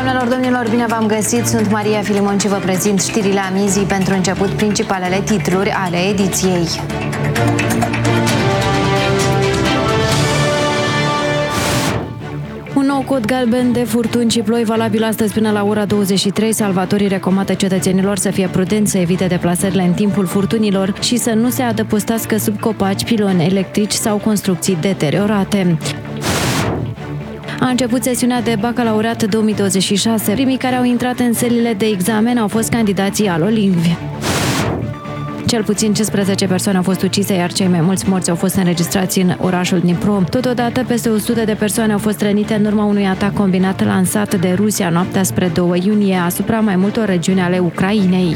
Doamnelor, domnilor, bine v-am găsit! Sunt Maria Filimon și vă prezint știrile amizii. Pentru început, principalele titluri ale ediției. Un nou cod galben de furtuni și ploi valabil astăzi până la ora 23. Salvatorii recomandă cetățenilor să fie prudenți, să evite deplasările în timpul furtunilor și să nu se adăpostească sub copaci, piloni electrici sau construcții deteriorate. A început sesiunea de bacalaureat 2026. Primii care au intrat în sălile de examen au fost candidații alolingvi. Cel puțin 15 persoane au fost ucise, iar cei mai mulți morți au fost înregistrați în orașul Dnipro. Totodată, peste 100 de persoane au fost rănite în urma unui atac combinat lansat de Rusia noaptea spre 2 iunie asupra mai multor regiuni ale Ucrainei.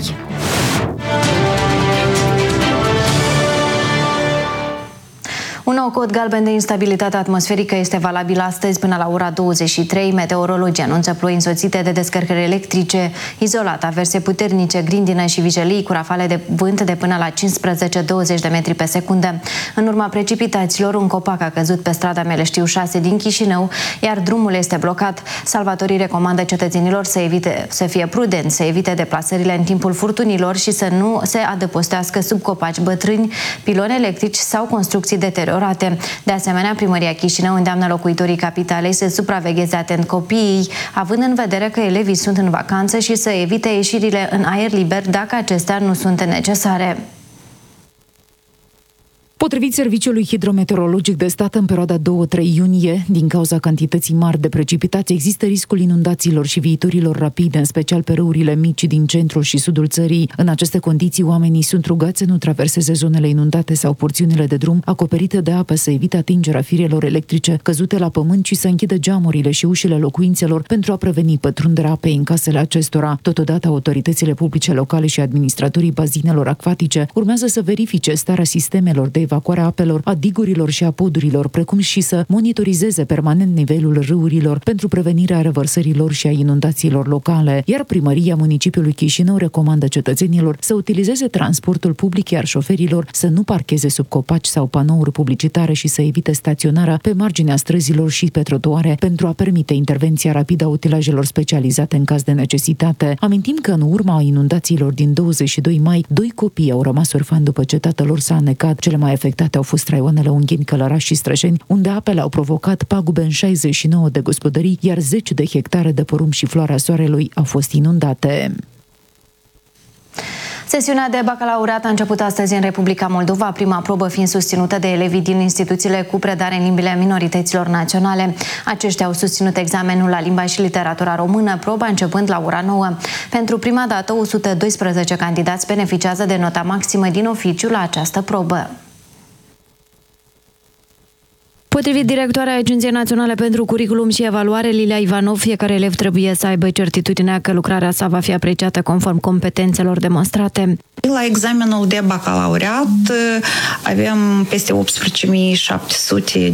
Un nou cod galben de instabilitate atmosferică este valabil astăzi până la ora 23. Meteorologii anunță ploi însoțite de descărcări electrice, izolat, averse puternice, grindină și vijelii cu rafale de vânt de până la 15-20 de metri pe secundă. În urma precipitațiilor, un copac a căzut pe strada Meleștiu 6 din Chișinău, iar drumul este blocat. Salvatorii recomandă cetățenilor să fie prudenți, să evite deplasările în timpul furtunilor și să nu se adăpostească sub copaci bătrâni, piloni electrici sau construcții deteriorate. De asemenea, Primăria Chișinău îndeamnă locuitorii capitalei să supravegheze atent copiii, având în vedere că elevii sunt în vacanță, și să evite ieșirile în aer liber dacă acestea nu sunt necesare. Potrivit Serviciului Hidrometeorologic de Stat, în perioada 2-3 iunie, din cauza cantității mari de precipitații, există riscul inundațiilor și viiturilor rapide, în special pe râurile mici din centrul și sudul țării. În aceste condiții, oamenii sunt rugați să nu traverseze zonele inundate sau porțiunile de drum acoperite de apă, să evite atingerea firelor electrice căzute la pământ și să închidă geamurile și ușile locuințelor pentru a preveni pătrunderea apei în casele acestora. Totodată, autoritățile publice locale și administratorii bazinelor acvatice urmează să verifice starea sistemelor de evacuarea apelor, a digurilor și a podurilor, precum și să monitorizeze permanent nivelul râurilor pentru prevenirea revărsărilor și a inundațiilor locale. Iar Primăria Municipiului Chișinău recomandă cetățenilor să utilizeze transportul public, iar șoferilor să nu parcheze sub copaci sau panouri publicitare și să evite staționarea pe marginea străzilor și pe trotuare pentru a permite intervenția rapidă a utilajelor specializate în caz de necesitate. Amintim că în urma inundațiilor din 22 mai, 2 copii au rămas orfani după ce tatăl lor s-a anecat. Cele mai afectate au fost raioanele Ungheni, Călăraș și Strășeni, unde apele au provocat pagube în 69 de gospodării, iar 10 de hectare de porumb și floarea soarelui au fost inundate. Sesiunea de bacalaureat a început astăzi în Republica Moldova, prima probă fiind susținută de elevii din instituțiile cu predare în limbile minorităților naționale. Aceștia au susținut examenul la limba și literatura română, proba începând la ora 9. Pentru prima dată, 112 candidați beneficiază de nota maximă din oficiu la această probă. Potrivit directoarea Agenției Naționale pentru Curriculum și Evaluare, Lilia Ivanov, fiecare elev trebuie să aibă certitudinea că lucrarea sa va fi apreciată conform competențelor demonstrate. La examenul de bacalaureat avem peste 18.700